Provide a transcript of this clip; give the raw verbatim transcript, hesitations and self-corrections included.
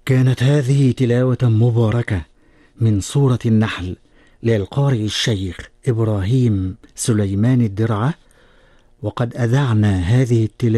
كانت هذه تلاوة مباركة من سورة النحل للقارئ الشيخ إبراهيم سليمان الدرعة، وقد أذعنا هذه التلاوة